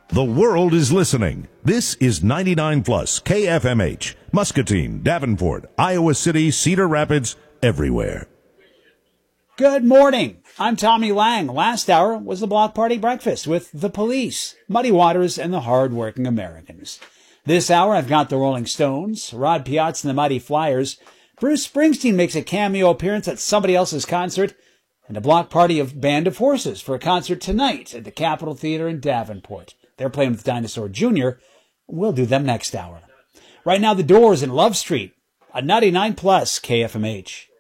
The world is listening. This is 99 Plus KFMH, Muscatine, Davenport, Iowa City, Cedar Rapids, everywhere. Good morning. I'm Tommy Lang. Last hour was the Block Party Breakfast with the Police, Muddy Waters, and the Hard-Working Americans. This hour, I've got the Rolling Stones, Rod Piazza and the Mighty Flyers. Bruce Springsteen makes a cameo appearance at somebody else's concert, and a block party of Band of Horses for a concert tonight at the Capitol Theater in Davenport. They're playing with Dinosaur Jr. We'll do them next hour. Right now, The Doors in Love Street on 99 Plus KFMH.